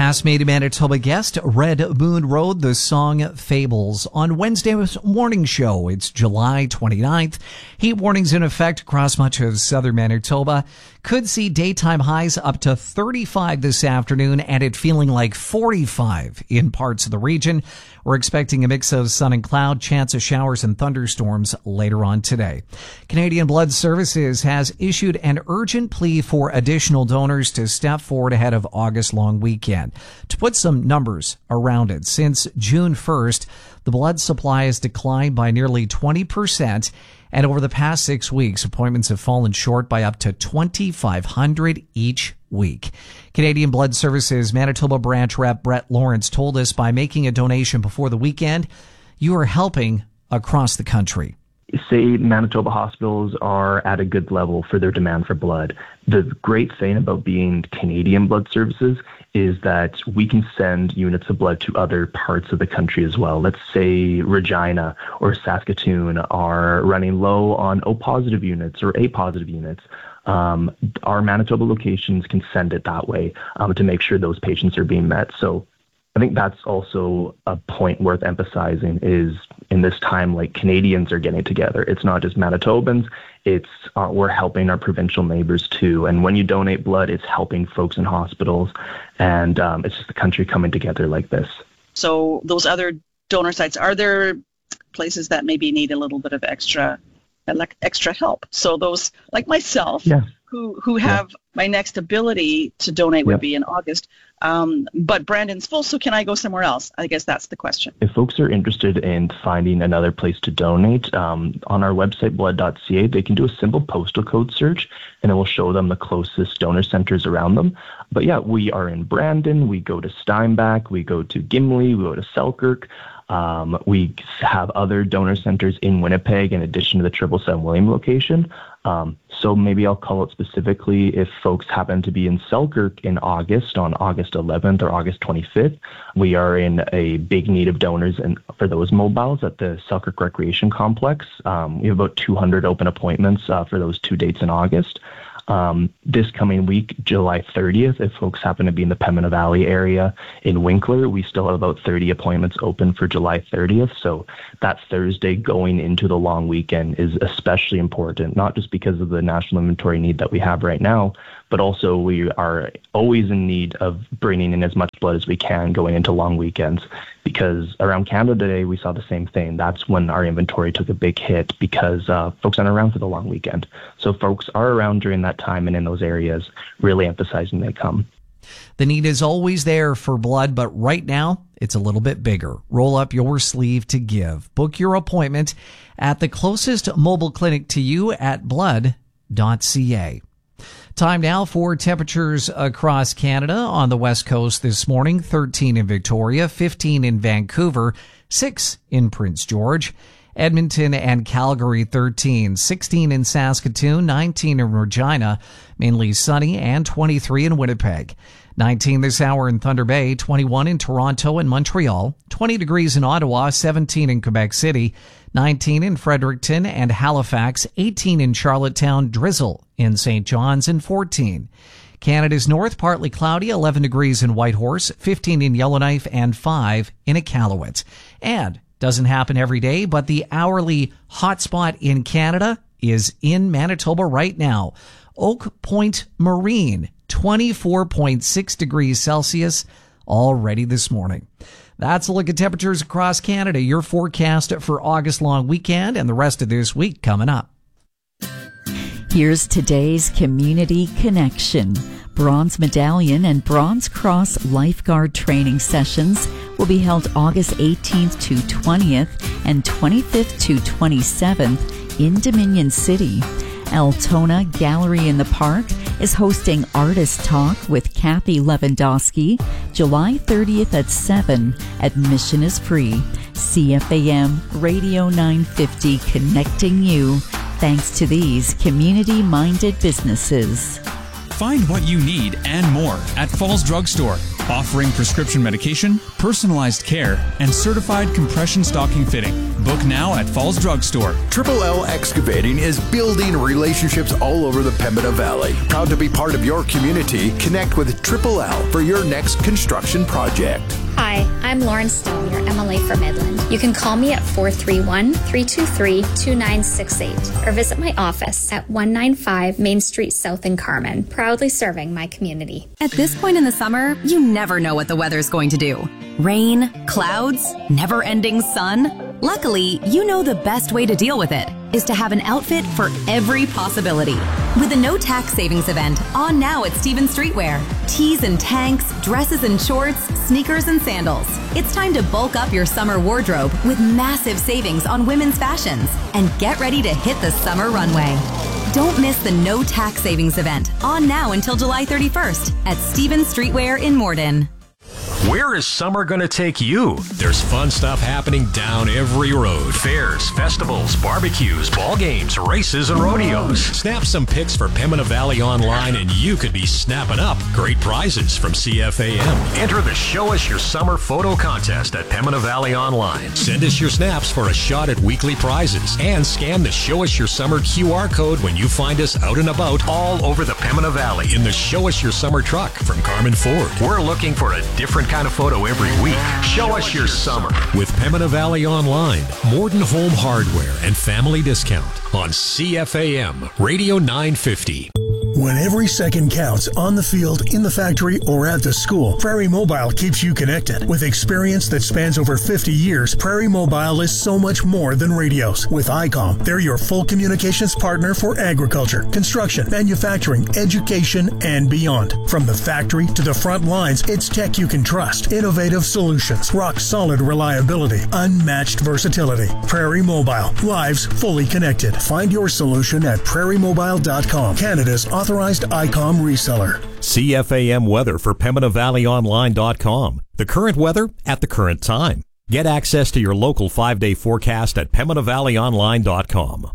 Past Made in Manitoba guest, Red Moon Road, the song Fables. On Wednesday's morning show, it's July 29th. Heat warnings in effect across much of southern Manitoba. Could see daytime highs up to 35 this afternoon and it feeling like 45 in parts of the region. We're expecting a mix of sun and cloud, chance of showers and thunderstorms later on today. Canadian Blood Services has issued an urgent plea for additional donors to step forward ahead of August long weekend. To put some numbers around it, since June 1st, the blood supply has declined by nearly 20%. And over the past 6 weeks, appointments have fallen short by up to 2,500 each week. Canadian Blood Services Manitoba branch rep Brett Lawrence told us by making a donation before the weekend, you are helping across the country. Say Manitoba hospitals are at a good level for their demand for blood. The great thing about being Canadian Blood Services is that we can send units of blood to other parts of the country as well. Let's say Regina or Saskatoon are running low on O-positive units or A-positive units. Our Manitoba locations can send it that way to make sure those patients are being met. So I think that's also a point worth emphasizing is in this time, like Canadians are getting together. It's not just Manitobans. It's we're helping our provincial neighbors too. And when you donate blood, it's helping folks in hospitals. And it's just the country coming together like this. So those other donor sites, are there places that maybe need a little bit of extra help? So those like myself, yeah. who have my next ability to donate would be in August. But Brandon's full, so can I go somewhere else? I guess that's the question. If folks are interested in finding another place to donate, on our website, blood.ca, they can do a simple postal code search, and it will show them the closest donor centers around them. But yeah, we are in Brandon, we go to Steinbach, we go to Gimli, we go to Selkirk. We have other donor centers in Winnipeg in addition to the 777 William location. So maybe I'll call it specifically if folks happen to be in Selkirk in August, on August 11th or August 25th. We are in a big need of donors and for those mobiles at the Selkirk Recreation Complex. We have about 200 open appointments for those 2 dates in August. This coming week, July 30th, if folks happen to be in the Pembina Valley area in Winkler, we still have about 30 appointments open for July 30th. So that Thursday going into the long weekend is especially important, not just because of the national inventory need that we have right now, but also we are always in need of bringing in as much blood as we can going into long weekends, because around Canada Day, we saw the same thing. That's when our inventory took a big hit because folks aren't around for the long weekend. So folks are around during that time and in those areas, really emphasizing they come. The need is always there for blood, but right now it's a little bit bigger. Roll up your sleeve to give. Book your appointment at the closest mobile clinic to you at blood.ca. Time now for temperatures across Canada. On the west coast this morning, 13 in Victoria, 15 in Vancouver, 6 in Prince George. Edmonton and Calgary 13, 16 in Saskatoon, 19 in Regina, mainly sunny, and 23 in Winnipeg. 19 this hour in Thunder Bay, 21 in Toronto and Montreal, 20 degrees in Ottawa, 17 in Quebec City, 19 in Fredericton and Halifax, 18 in Charlottetown, drizzle in St. John's, and 14. Canada's north, partly cloudy, 11 degrees in Whitehorse, 15 in Yellowknife, and 5 in Iqaluit. And doesn't happen every day, but the hourly hotspot in Canada is in Manitoba right now. Oak Point Marine, 24.6 degrees Celsius already this morning. That's a look at temperatures across Canada. Your forecast for August long weekend and the rest of this week coming up. Here's today's Community Connection. Bronze Medallion and Bronze Cross Lifeguard training sessions will be held August 18th to 20th and 25th to 27th in Dominion City. Altona Gallery in the Park is hosting Artist Talk with Kathy Lewandowski, July 30th at 7. Admission is free. CFAM Radio 950 connecting you thanks to these community-minded businesses. Find what you need and more at Falls Drug Store. offering prescription medication, personalized care, and certified compression stocking fitting. Book now at Falls Drugstore. Triple L Excavating is building relationships all over the Pembina Valley. Proud to be part of your community. Connect with Triple L for your next construction project. Hi, I'm Lauren Stone, your MLA for Midland. You can call me at 431-323-2968 or visit my office at 195 Main Street South in Carmen, proudly serving my community. At this point in the summer, you never know what the weather's going to do. Rain, clouds, never-ending sun. Luckily, you know the best way to deal with it is to have an outfit for every possibility. With a no tax savings event on now at Stevens Streetwear. Tees and tanks, dresses and shorts, sneakers and sandals. It's time to bulk up your summer wardrobe with massive savings on women's fashions and get ready to hit the summer runway. Don't miss the no tax savings event on now until July 31st at Stevens Streetwear in Morden. Where is summer going to take you? There's fun stuff happening down every road. Fairs, festivals, barbecues, ball games, races, and rodeos. Snap some pics for Pembina Valley Online and you could be snapping up great prizes from CFAM. Enter the Show Us Your Summer photo contest at Pembina Valley Online. Send us your snaps for a shot at weekly prizes and scan the Show Us Your Summer QR code when you find us out and about all over the Pembina Valley in the Show Us Your Summer truck from Carmen Ford. We're looking for a different kind of photo every week. Show us your summer with Pembina Valley Online, Morden Home Hardware, and Family Discount on CFAM Radio 950. When every second counts on the field, in the factory, or at the school, Prairie Mobile keeps you connected. With experience that spans over 50 years, Prairie Mobile is so much more than radios. With ICOM, they're your full communications partner for agriculture, construction, manufacturing, education, and beyond. From the factory to the front lines, it's tech you can trust, innovative solutions, rock-solid reliability, unmatched versatility. Prairie Mobile, lives fully connected. Find your solution at prairiemobile.com, Canada's authorized ICOM reseller. CFAM weather for PembinaValleyOnline.com. The current weather at the current time. Get access to your local 5-day forecast at PembinaValleyOnline.com.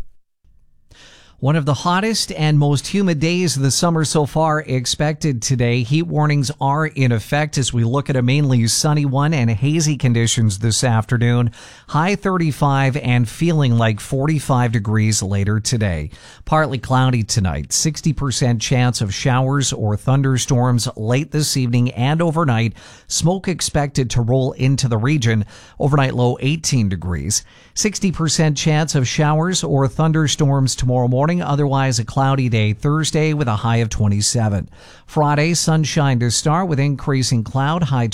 One of the hottest and most humid days of the summer so far expected today. Heat warnings are in effect as we look at a mainly sunny one and hazy conditions this afternoon. High 35 and feeling like 45 degrees later today. Partly cloudy tonight. 60% chance of showers or thunderstorms late this evening and overnight. Smoke expected to roll into the region. Overnight low 18 degrees. 60% chance of showers or thunderstorms tomorrow morning. Otherwise, a cloudy day Thursday with a high of 27. Friday, sunshine to start with increasing cloud, high